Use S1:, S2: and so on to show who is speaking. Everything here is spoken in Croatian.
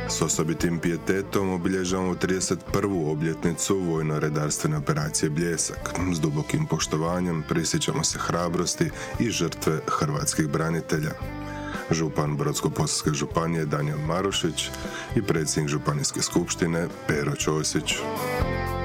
S1: S osobitim pijetetom obilježavamo 31. obljetnicu vojno-redarstvene operacije Bljesak. S dubokim poštovanjem prisjećamo se hrabrosti i žrtve hrvatskih branitelja. Župan Brodsko-posavske županije Danijel Marušić i predsjednik Županijske skupštine Pero Ćosić.